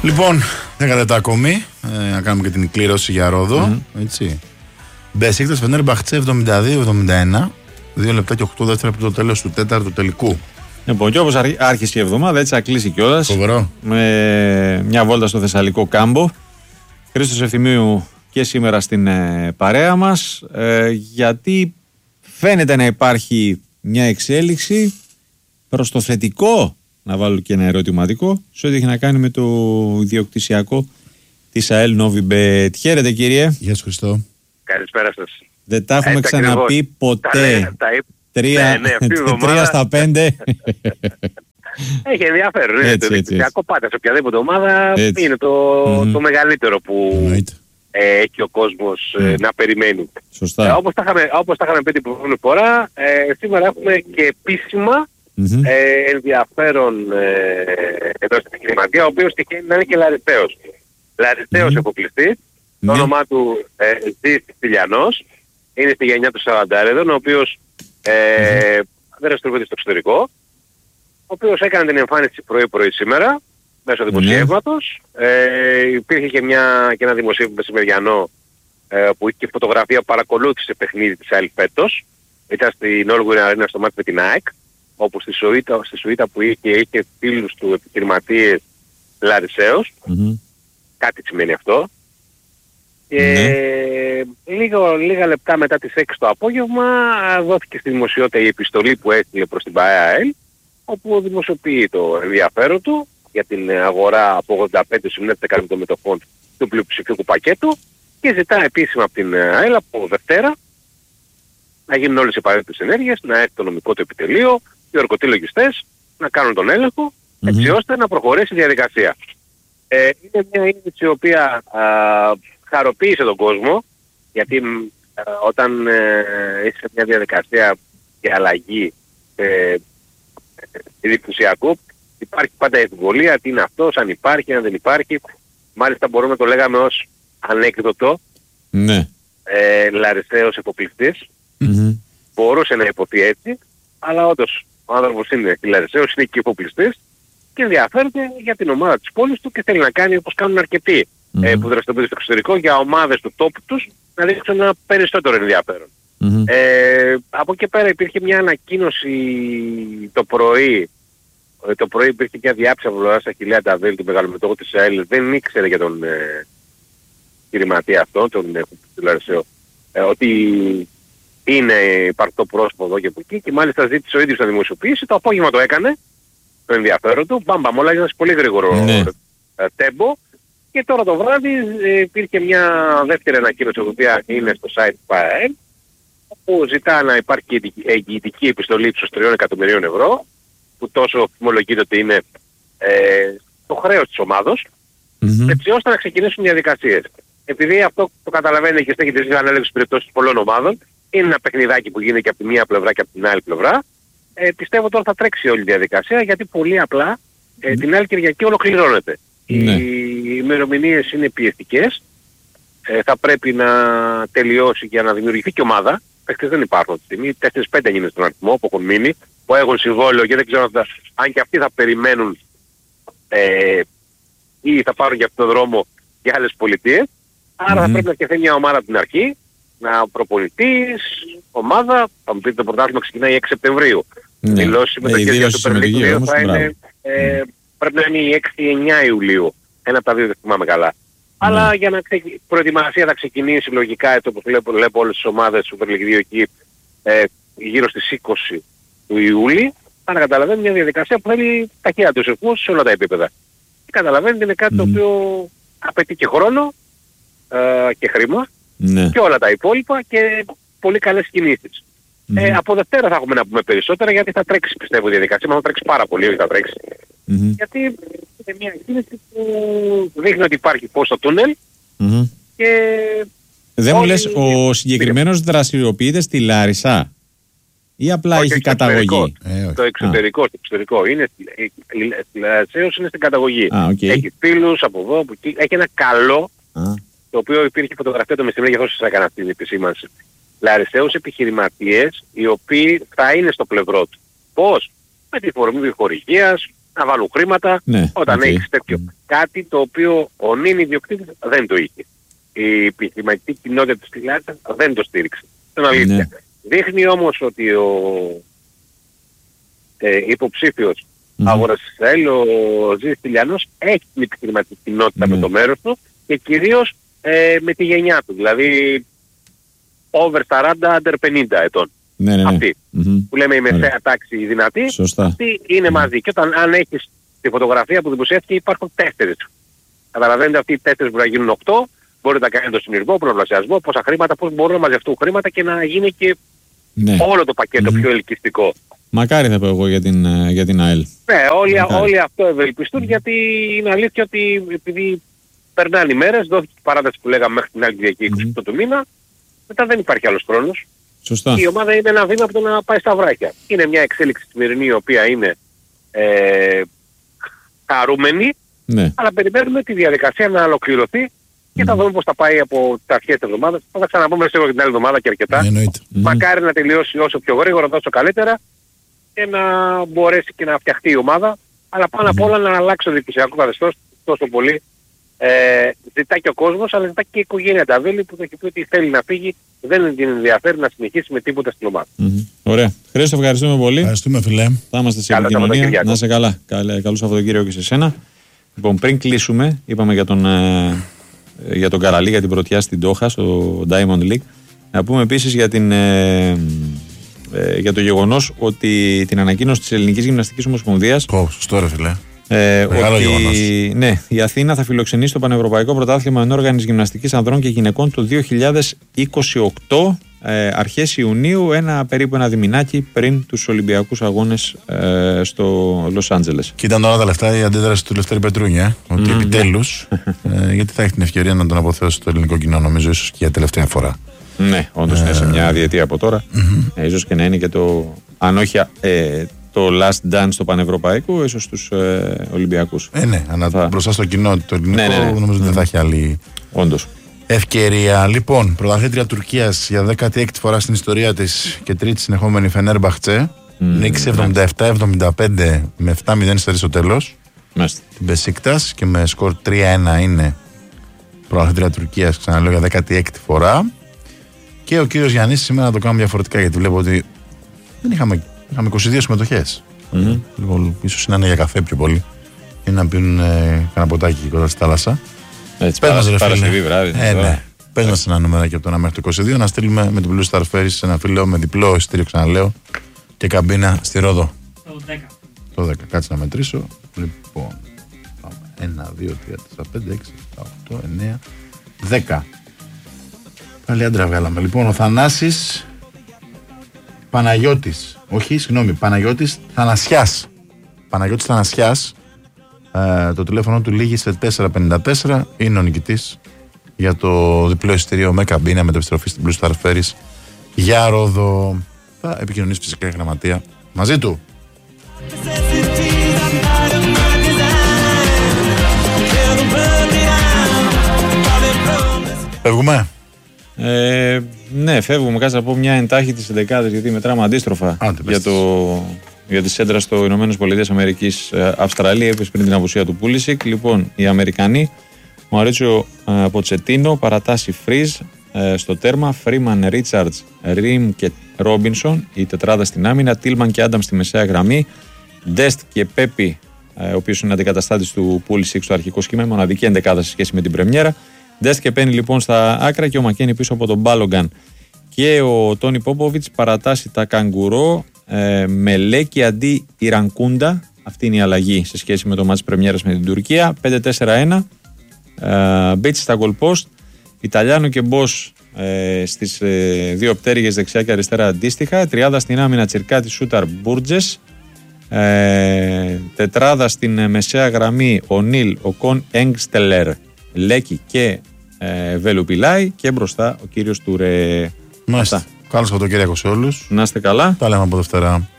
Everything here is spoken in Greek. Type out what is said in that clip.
Λοιπόν, 10 λεπτά ακόμη. Να κάνουμε και την κλήρωση για Ρόδο. Έτσι. Μπεσίκτας Φενέρμπαχτσε 72-71. 2 λεπτά και 8 δεύτερα από το τέλος του τέταρτου τελικού. Λοιπόν, και όπως άρχισε η εβδομάδα, έτσι θα κλείσει κιόλας. Φοβερό. Με μια βόλτα στο Θεσσαλικό κάμπο. Χρήστος Ευθυμίου και σήμερα στην παρέα μας. Γιατί φαίνεται να υπάρχει μια εξέλιξη προς το θετικό. Να βάλω και ένα ερωτηματικό σε ό,τι έχει να κάνει με το ιδιοκτησιακό της ΑΕΛ Novibet. Χαίρετε, κύριε. Γεια σου, Χριστό. Καλησπέρα σας. Δεν τα έχουμε ξαναπεί ποτέ. 3 στα 5. Έχει ενδιαφέρον. Το ιδιοκτησιακό πάτε σε οποιαδήποτε ομάδα είναι το μεγαλύτερο που έχει ο κόσμος να περιμένει. Σωστά. Όπως τα είχαμε πει την προηγούμενη φορά, σήμερα έχουμε και επίσημα ενδιαφέρον εδώ στην επιχειρηματία, ο οποίος τυχαίνει να είναι και Λαρισταίος. Λαρισταίος αποκλειστής. Το όνομά του ζει Στυλιανός. Είναι στη γενιά του 40, ο οποίος δεν δραστηριοποιείται στο εξωτερικό. Ο οποίος έκανε την εμφάνιση πρωί-πρωί σήμερα μέσω δημοσιεύματος. Υπήρχε και ένα δημοσίευμα μεσημεριανό που είχε και φωτογραφία που παρακολούθησε παιχνίδι της ΑΕΛ φέτος. Ήταν στην Όλγουρη Αρένα στο μάτι με την ΑΕΚ, όπου στη σουίτα που είχε φίλους του επιχειρηματίες Λαρισαίος. Κάτι σημαίνει αυτό. Και λίγα λεπτά μετά τις 6 το απόγευμα δόθηκε στη δημοσιότητα η επιστολή που έστειλε προς την ΠΑΕΑΕΛ, όπου δημοσιοποιεί το ενδιαφέρον του για την αγορά από 85% των μετοχών του πλειοψηφικού πακέτου και ζητά επίσημα από την ΑΕΛ από Δευτέρα να γίνουν όλες οι απαραίτητες ενέργειες, να έρθει το νομικό του επιτελείο, οι ορκωτοί λογιστές να κάνουν τον έλεγχο έτσι ώστε να προχωρήσει η διαδικασία. Είναι μια είδηση η οποία χαροποίησε τον κόσμο, γιατί όταν είσαι σε μια διαδικασία για αλλαγή ιδιοκτησιακού υπάρχει πάντα η εμβολία, τι είναι αυτός, αν υπάρχει, αν δεν υπάρχει. Μάλιστα μπορούμε να το λέγαμε ως ανέκδοτο. Λαρισταίος εποπληκτής. Μπορούσε να υποθεί έτσι, αλλά όντως ο άνθρωπος είναι Λαρισταίος, είναι και υποπληκτής και ενδιαφέρεται για την ομάδα της πόλης του και θέλει να κάνει όπως κάνουν αρκετοί που δραστηριοποιούνται στο εξωτερικό για ομάδες του τόπου τους να δείξουν ένα περισσότερο ενδιαφέρον. Από εκεί πέρα υπήρχε μια ανακοίνωση το πρωί. Το πρωί υπήρχε μια διάψη από πλευράς Αχιλλέα Νταβέλ, του μεγαλομετώχου της ΑΕΛ. Δεν ήξερε για τον επιχειρηματία αυτό, τον Λαρισαίο, ότι είναι υπαρκτό πρόσωπο εδώ και από εκεί και μάλιστα ζήτησε ο ίδιος να δημοσιοποιήσει. Το απόγευμα το έκανε, το ενδιαφέρον του. Μπαμπαμ, όλα ήταν σε πολύ γρήγορο τέμπο. Και τώρα το βράδυ υπήρχε μια δεύτερη ανακοίνωση, η οποία είναι στο site του ΠΑΕΛ, που ζητά να υπάρχει εγγυητική επιστολή ύψους 3 εκατομμυρίων ευρώ, που τόσο φημολογείται ότι είναι το χρέος της ομάδος, έτσι ώστε να ξεκινήσουν οι διαδικασίες. Επειδή αυτό το καταλαβαίνει και στέκεται στις ανέλεγες περιπτώσεις πολλών ομάδων, είναι ένα παιχνιδάκι που γίνεται και από τη μία πλευρά και από την άλλη πλευρά. Πιστεύω τώρα θα τρέξει όλη η διαδικασία, γιατί πολύ απλά την άλλη Κυριακή ολοκληρώνεται. Οι ημερομηνίες είναι πιεστικές. Θα πρέπει να τελειώσει για να δημιουργηθεί και ομάδα. Παίκτες δεν υπάρχουν αυτή τη στιγμή. 4-5 είναι στον αριθμό που έχουν μείνει, που έχουν συμβόλαιο και δεν ξέρω αν και αυτοί θα περιμένουν ή θα πάρουν για αυτόν τον δρόμο για άλλες πολιτείες. Άρα θα πρέπει να φτιαχτεί μια ομάδα από την αρχή, να προπονητής, ομάδα. Θα μου πείτε το πρωτάθλημα ξεκινάει 6 Σεπτεμβρίου. Δηλώσεις συμμετοχές για το Super League 2 θα είναι, πρέπει να είναι η 6-9 Ιουλίου. Ένα από τα δύο δεν θυμάμαι καλά. Αλλά για να προετοιμασία θα ξεκινήσει λογικά, έτσι όπως βλέπω όλες τις ομάδες Super League 2 εκεί γύρω στις 20 του Ιούλη. Αν καταλαβαίνετε μια διαδικασία που θέλει ταχεία τους ρυθμούς σε όλα τα επίπεδα. Και καταλαβαίνετε είναι κάτι το οποίο απαιτεί και χρόνο και χρήμα και όλα τα υπόλοιπα και πολύ καλές κινήσεις. Από Δευτέρα θα έχουμε να πούμε περισσότερα, γιατί θα τρέξει πιστεύω η διαδικασία, μα θα τρέξει πάρα πολύ, όχι θα τρέξει. Γιατί είναι μια κίνηση που δείχνει ότι υπάρχει πώς στο τούνελ και... Δεν μου λες, ο συγκεκριμένος δραστηριοποιείται στη Λάρισα ή απλά έχει καταγωγή? Το εξωτερικό. Είναι Λαρισαίος, είναι στην καταγωγή. Έχει φίλους από εδώ, από εκεί. Έχει ένα καλό, το οποίο υπήρχε φωτογραφία το μεσημέρι, για αυτό σας έκανα αυτή την επισήμανση. Λαρισαίους επιχειρηματίες, οι οποίοι θα είναι στο πλευρό του. Πώς? Με τη φορμή χορηγίας, να βάλουν χρήματα, Ναι, όταν έχεις τέτοιο. Κάτι το οποίο ο νυν ιδιοκτήτης δεν το είχε. Η επιχειρηματική κοινότητα της Τηλεάτας δεν το στήριξε. Είναι αλήθεια. Ναι. Δείχνει όμως ότι ο υποψήφιος αγοραστής Ισραήλ, ο Ζής Τηλιανός, έχει την επιχειρηματική κοινότητα με το μέρος του και κυρίως με τη γενιά του. Δηλαδή over 40, under 50 ετών. Ναι. Αυτή που λέμε η μεσαία τάξη η δυνατή, Σωστά. αυτή είναι μαζί. Και όταν αν έχεις τη φωτογραφία που δημοσιεύτηκε υπάρχουν 4. Καταλαβαίνετε, αυτοί οι 4 μπορεί να γίνουν 8, μπορεί να κάνει το συνειρμό, πολλαπλασιασμό, πόσα χρήματα, πώς μπορούν να μαζευτούν χρήματα και να γίνει και όλο το πακέτο πιο ελκυστικό. Μακάρι θα πω εγώ για την ΑΕΛ. Ναι, όλοι αυτό ευελπιστούν, γιατί είναι αλήθεια ότι επειδή περνάνε οι μέρες, δόθηκε η παράταση που λέγαμε μέχρι την άλλη Κυριακή 28 του μήνα, μετά δεν υπάρχει άλλος χρόνος. Σωστά. Η ομάδα είναι ένα βήμα από το να πάει στα βράχια. Είναι μια εξέλιξη σημερινή η οποία είναι χαρούμενη, αλλά περιμένουμε τη διαδικασία να ολοκληρωθεί και θα δούμε πώς θα πάει από τα αρχές της εβδομάδας. Θα τα ξαναπούμε σίγουρα την άλλη εβδομάδα και αρκετά. Μακάρι να τελειώσει όσο πιο γρήγορα, τόσο καλύτερα και να μπορέσει και να φτιαχτεί η ομάδα, αλλά πάνω απ' όλα να αλλάξει το διοικησιακό καθεστώς τόσο πολύ. Ζητά και ο κόσμος, αλλά ζητά και η οικογένεια Νταβέλη που το έχει πει ότι θέλει να φύγει, δεν την ενδιαφέρει να συνεχίσει με τίποτα στην ομάδα. Ωραία. Χρήστο, ευχαριστούμε πολύ. Ευχαριστούμε, φιλέ. Θα είμαστε σε επικοινωνία. Να είσαι καλά. Καλό Σαββατοκύριακο και σε σένα. Λοιπόν, πριν κλείσουμε, είπαμε για τον Καραλή, για την πρωτιά στην Ντόχα, στο Diamond League. Να πούμε επίσης για το γεγονός ότι την ανακοίνωση της Ελληνικής Γυμναστικής Ομοσπονδίας. Σωστό, ρε φιλέ. Μεγάλο γεγονός. Ναι, η Αθήνα θα φιλοξενήσει το Πανευρωπαϊκό Πρωτάθλημα Ενόργανης Γυμναστικής Ανδρών και Γυναικών το 2028, αρχές Ιουνίου, περίπου ένα διμηνάκι πριν τους Ολυμπιακούς Αγώνες στο Λος Άντζελες. Και ήταν όλα τα λεφτά η αντίδραση του Λευτέρη Πετρούνια, ότι επιτέλους, γιατί θα έχει την ευκαιρία να τον αποθεώσει το ελληνικό κοινό, νομίζω, ίσως και για τελευταία φορά. Ναι, όντως είναι σε μια διετία από τώρα. Ίσως και να είναι και αν όχι το last dance στο πανευρωπαϊκό, ίσως στους Ολυμπιακούς. Ναι, αλλά μπροστά στο κοινό το ελληνικό, νομίζω ότι δεν θα έχει άλλη ευκαιρία. Λοιπόν, πρωταθλήτρια Τουρκίας για 16η φορά στην ιστορία της και τρίτη συνεχόμενη Φενέρμπαχτσε. Νίκησε 77-75 με 7-0 στο τέλος. Την Μπεσίκτας και με σκορ 3-1 είναι πρωταθλήτρια Τουρκίας, ξαναλέω, για 16η φορά. Και ο κύριος Γιαννής σήμερα να το κάνουμε διαφορετικά, γιατί βλέπω ότι δεν είχαμε 22 συμμετοχές. Λοιπόν, ίσως να είναι για καφέ πιο πολύ ή να πίνουν κανένα ποτάκι κοντά στη θάλασσα. Έτσι, Παρασκευή βράδυ. Ναι. Πες μας ένα νούμεράκι από το 1 μέχρι το 22 να στείλουμε με την Blue Star Ferries σε ένα φίλο με διπλό εισιτήριο, ξαναλέω, και καμπίνα στη Ρόδο. Το 10. Κάτσε να μετρήσω. Λοιπόν, πάμε. 1, 2, 3, 4, 5, 6, 7, 8, 9, 10. Πάλι άντρα βγάλαμε. Λοιπόν, ο Θανάσης Παναγιώτης Θανασιάς, το τηλέφωνο του λήγει σε 454, είναι ο νικητής για το διπλό εισιτήριο με καμπίνα με επιστροφή στην Blue Star Ferries για Ρόδο. Θα επικοινωνήσει φυσικά η γραμματεία μαζί του. Φεύγουμε. Ναι, φεύγουμε. Κάτσε να πω μια εντάχει της 11ης, γιατί μετράμε αντίστροφα για τη σέντρα στο Ηνωμένες Πολιτείες Αμερικής. Αυστραλία, είπες πριν την απουσία του Πούλησικ. Λοιπόν, οι Αμερικανοί, Μαουρίτσιο Ποτσετίνο, παρατάσει Φρίζ στο τέρμα, Φρίμαν, Ρίτσαρτς, Ριμ και Ρόμπινσον, η τετράδα στην άμυνα, Τίλμαν και Άνταμ στη μεσαία γραμμή, Ντεστ και Πέπι, ο οποίος είναι αντικαταστάτης του Πούλησικ στο αρχικό σχήμα, μοναδική ενδεκάδα σε σχέση με την πρεμιέρα. Ντεστ και Πένι λοιπόν στα άκρα και ο Μακένι πίσω από τον Μπάλογκαν. Και ο Τόνι Πόποβιτς παρατάσσει τα Καγκουρό με Λέκη αντί Ιρανκούντα. Αυτή είναι η αλλαγή σε σχέση με το μάτς πρεμιέρας με την Τουρκία. 5-4-1. Μπίτς στα γκολπόστ. Ιταλιάνο και Μπος στις δύο πτέρυγες δεξιά και αριστερά αντίστοιχα. Τριάδα στην άμυνα Τσιρκάτη, Σούταρ, Μπούρτζες. Τετράδα στην μεσαία γραμμή ο Νίλ, ο Κον Έγκστελερ, Λέκη και Βελουπιλάη, και μπροστά ο κύριος Τουρέ. Μάλιστα. Καλό Σαββατοκύριακο σε όλους. Να είστε καλά. Τα λέμε από Δευτέρα.